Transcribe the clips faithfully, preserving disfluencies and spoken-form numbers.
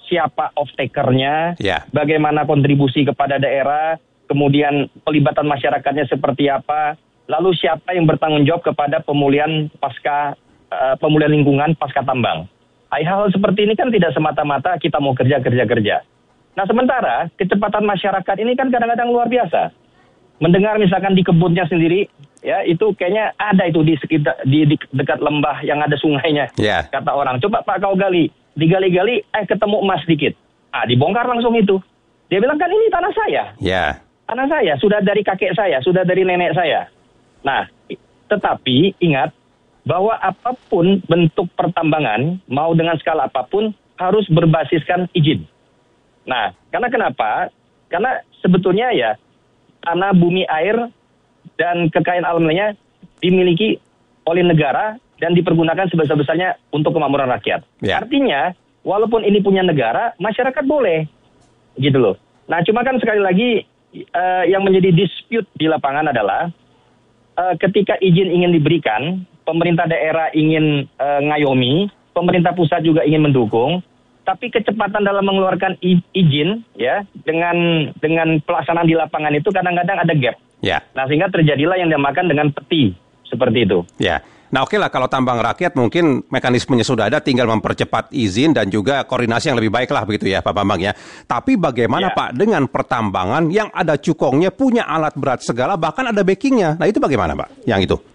siapa off-takernya, Ya. bagaimana kontribusi kepada daerah, kemudian pelibatan masyarakatnya seperti apa, lalu siapa yang bertanggung jawab kepada pemulihan pasca uh, pemulihan lingkungan pasca tambang. Hal-hal seperti ini kan tidak semata-mata kita mau kerja kerja kerja. Nah sementara kecepatan masyarakat ini kan kadang-kadang luar biasa. Mendengar misalkan di kebunnya sendiri, ya itu kayaknya ada itu di sekitar di, di dekat lembah yang ada sungainya. Ya. Kata orang, coba Pak kau gali, digali-gali, eh ketemu emas sedikit. Ah dibongkar langsung itu. Dia bilang kan ini tanah saya. Ya. Tanah saya, sudah dari kakek saya, sudah dari nenek saya. Nah, tetapi ingat bahwa apapun bentuk pertambangan, mau dengan skala apapun, harus berbasiskan izin. Nah, karena kenapa? Karena sebetulnya ya, tanah, bumi, air, dan kekayaan alamnya dimiliki oleh negara dan dipergunakan sebesar-besarnya untuk kemakmuran rakyat. Ya. Artinya, walaupun ini punya negara, masyarakat boleh. Gitu loh. Nah, cuma kan sekali lagi, Uh, yang menjadi dispute di lapangan adalah uh, ketika izin ingin diberikan, pemerintah daerah ingin uh, ngayomi, pemerintah pusat juga ingin mendukung, tapi kecepatan dalam mengeluarkan izin ya dengan dengan pelaksanaan di lapangan itu kadang-kadang ada gap. Ya. Nah sehingga terjadilah yang dinamakan dengan peti seperti itu. Ya. Nah oke lah kalau tambang rakyat mungkin mekanismenya sudah ada, tinggal mempercepat izin dan juga koordinasi yang lebih baik lah begitu ya Pak Bambang ya. Tapi bagaimana Ya. Pak dengan pertambangan yang ada cukongnya, punya alat berat segala, bahkan ada backingnya. Nah itu bagaimana Pak yang itu?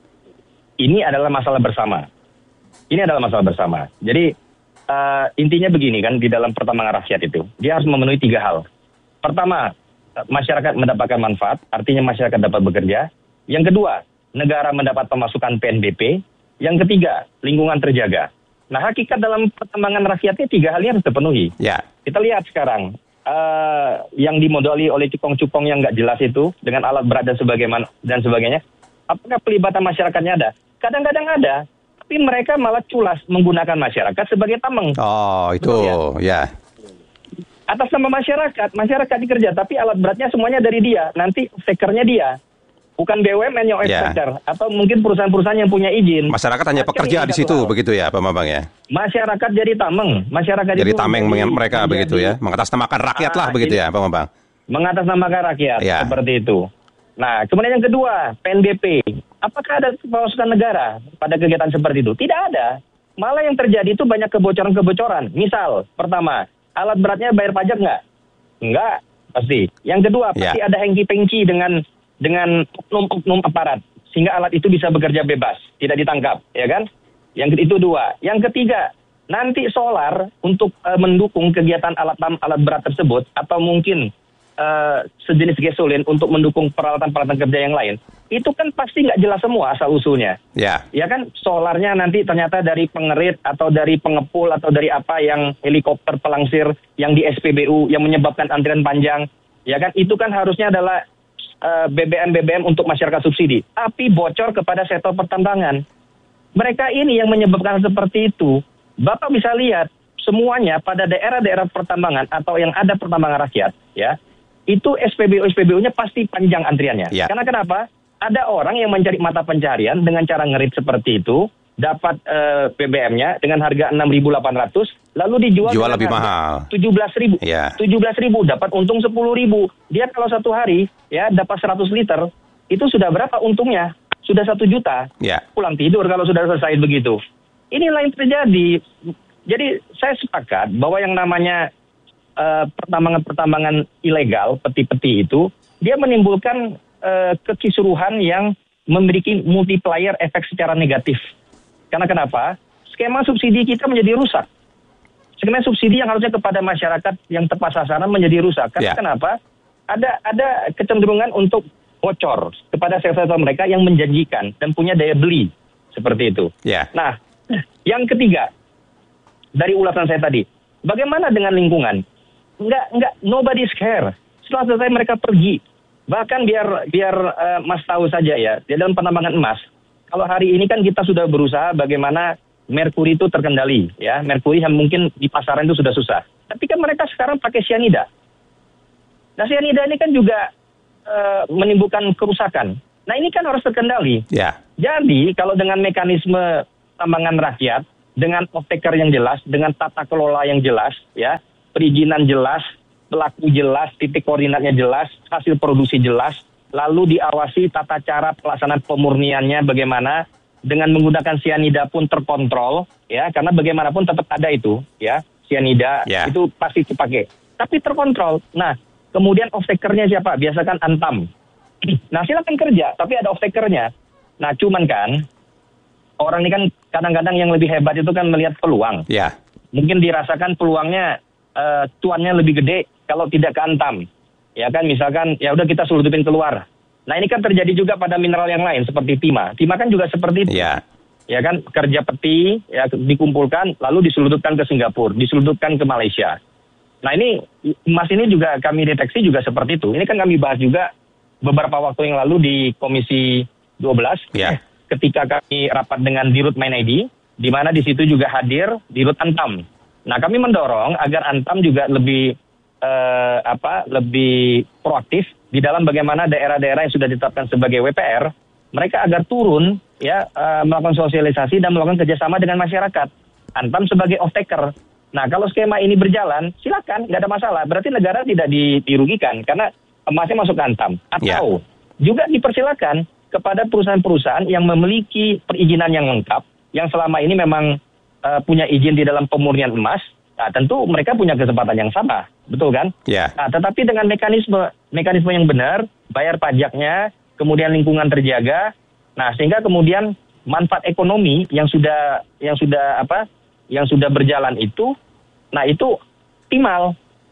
Ini adalah masalah bersama. Ini adalah masalah bersama. Jadi uh, intinya begini kan di dalam pertambangan rakyat itu, dia harus memenuhi tiga hal. Pertama, masyarakat mendapatkan manfaat, artinya masyarakat dapat bekerja. Yang kedua, negara mendapat pemasukan P N B P. Yang ketiga, lingkungan terjaga. Nah, hakikat dalam pertambangan rakyatnya tiga hal ini harus terpenuhi. Ya. Kita lihat sekarang, uh, yang dimodali oleh cukong-cukong yang nggak jelas itu, dengan alat berat dan sebagainya, dan sebagainya, apakah pelibatan masyarakatnya ada? Kadang-kadang ada, tapi mereka malah culas menggunakan masyarakat sebagai tameng. Oh, itu, Betul, ya. Atas nama masyarakat, masyarakat dikerja, tapi alat beratnya semuanya dari dia. Nanti takernya dia. Bukan B U M N yang Ya. ekspektor, atau mungkin perusahaan-perusahaan yang punya izin. Masyarakat hanya Macam pekerja ini di situ, satu hal. begitu ya Pak Bambang ya? Masyarakat jadi tameng. Masyarakat Jadi itu tameng menjadi- mereka menjadi- begitu ya? Mengatasnamakan rakyat lah Ah, begitu ini- ya Pak Bambang? Mengatasnamakan rakyat, Ya. seperti itu. Nah, kemudian yang kedua, P N B P. Apakah ada pemasukan negara pada kegiatan seperti itu? Tidak ada. Malah yang terjadi itu banyak kebocoran-kebocoran. Misal, pertama, alat beratnya bayar pajak nggak? Nggak, pasti. Yang kedua, Ya. pasti ada hengki-pengki dengan dengan oknum-oknum aparat. Sehingga alat itu bisa bekerja bebas, tidak ditangkap, ya kan? Yang itu dua. Yang ketiga, nanti solar untuk uh, mendukung kegiatan alat alat berat tersebut, atau mungkin uh, sejenis gasolin untuk mendukung peralatan-peralatan kerja yang lain, itu kan pasti nggak jelas semua asal usulnya. Ya. Ya kan, solarnya nanti ternyata dari pengerit atau dari pengepul atau dari apa yang helikopter pelangsir yang di S P B U yang menyebabkan antrian panjang. Ya kan, itu kan harusnya adalah uh, B B M B B M untuk masyarakat subsidi. Tapi bocor kepada sektor pertambangan. Mereka ini yang menyebabkan seperti itu. Bapak bisa lihat semuanya pada daerah-daerah pertambangan atau yang ada pertambangan rakyat, ya, itu S P B U-S P B U-nya pasti panjang antriannya. Ya. Karena kenapa? Ada orang yang mencari mata pencaharian dengan cara ngerit seperti itu, dapat uh, B B M-nya dengan harga enam ribu delapan ratus, lalu dijual Jual dengan lebih harga mahal. tujuh belas ribu. Ya. tujuh belas ribu, dapat untung sepuluh ribu. Dia kalau satu hari ya dapat seratus liter, itu sudah berapa untungnya? Sudah satu juta. Ya. Pulang tidur kalau sudah selesai begitu. Inilah yang terjadi. Jadi saya sepakat bahwa yang namanya uh, pertambangan-pertambangan ilegal, peti-peti itu, dia menimbulkan uh, kekisruhan yang memiliki multiplier efek secara negatif. Karena kenapa? Skema subsidi kita menjadi rusak. Skema subsidi yang harusnya kepada masyarakat yang tepat sasaran menjadi rusak. Karena Ya. kenapa? Ada ada kecenderungan untuk bocor kepada sektor mereka yang menjanjikan dan punya daya beli seperti itu. Ya. Nah, yang ketiga dari ulasan saya tadi, bagaimana dengan lingkungan? Enggak, enggak, nobody's care. Setelah selesai mereka pergi. Bahkan biar biar uh, Mas tahu saja ya, di dalam penambangan emas, kalau hari ini kan kita sudah berusaha bagaimana merkuri itu terkendali, ya. Merkuri yang mungkin di pasaran itu sudah susah. Tapi kan mereka sekarang pakai cyanida. Nah, cyanida ini kan juga uh, menimbulkan kerusakan. Nah, ini kan harus terkendali. Ya. Jadi, kalau dengan mekanisme tambangan rakyat, dengan off-taker yang jelas, dengan tata kelola yang jelas, ya, perizinan jelas, pelaku jelas, titik koordinatnya jelas, hasil produksi jelas, lalu diawasi tata cara pelaksanaan pemurniannya bagaimana, dengan menggunakan sianida pun terkontrol, ya, karena bagaimanapun tetap ada itu, ya, sianida yeah. itu pasti dipakai, tapi terkontrol. Nah, kemudian off-takernya siapa? Biasakan Antam. Nah, silakan kerja, tapi ada off-takernya. Nah, cuman kan orang ini kan kadang-kadang yang lebih hebat itu kan melihat peluang. Yeah. Mungkin dirasakan peluangnya uh, cuannya lebih gede kalau tidak ke Antam. Ya kan, misalkan ya udah kita seludupin keluar. Nah, ini kan terjadi juga pada mineral yang lain seperti timah. Timah kan juga seperti itu. Yeah. Ya kan, kerja peti ya dikumpulkan lalu diseludupkan ke Singapura, diseludupkan ke Malaysia. Nah, ini emas ini juga kami deteksi juga seperti itu. Ini kan kami bahas juga beberapa waktu yang lalu di Komisi dua belas. Yeah. Ketika kami rapat dengan Dirut Main I D, di mana di situ juga hadir Dirut Antam. Nah, kami mendorong agar Antam juga lebih eh, apa, lebih proaktif di dalam bagaimana daerah-daerah yang sudah ditetapkan sebagai W P R, mereka agar turun ya eh, melakukan sosialisasi dan melakukan kerjasama dengan masyarakat. Antam sebagai off-taker. Nah, kalau skema ini berjalan, silakan, nggak ada masalah. Berarti negara tidak di, dirugikan karena emasnya masuk ke Antam. Atau yeah. juga dipersilakan kepada perusahaan-perusahaan yang memiliki perizinan yang lengkap, yang selama ini memang uh, punya izin di dalam pemurnian emas. Nah, tentu mereka punya kesempatan yang sama, betul kan? Yeah. Nah, tetapi dengan mekanisme mekanisme yang benar, bayar pajaknya, kemudian lingkungan terjaga, nah sehingga kemudian manfaat ekonomi yang sudah yang sudah apa, yang sudah berjalan itu, nah itu optimal.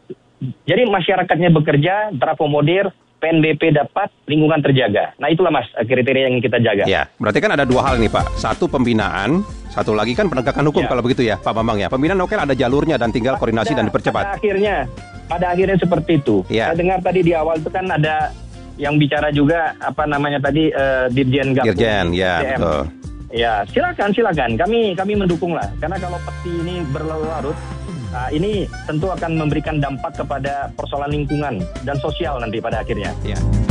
Jadi masyarakatnya bekerja, terakomodir, P N B P dapat, lingkungan terjaga. Nah itulah Mas kriteria yang kita jaga. Ya, berarti kan ada dua hal nih Pak. Satu pembinaan, satu lagi kan penegakan hukum ya. Kalau begitu ya Pak Bambang ya. Pembinaan oke ada jalurnya dan tinggal koordinasi pada, dan dipercepat. Pada akhirnya, pada akhirnya seperti itu. Ya. Saya dengar tadi di awal itu kan ada yang bicara juga apa namanya tadi uh, Dirjen Gabung. Dirjen, ya D M. betul. Ya, silakan silakan. Kami kami mendukung lah. Karena kalau peti ini berlarut, nah, ini tentu akan memberikan dampak kepada persoalan lingkungan dan sosial nanti pada akhirnya. Ya.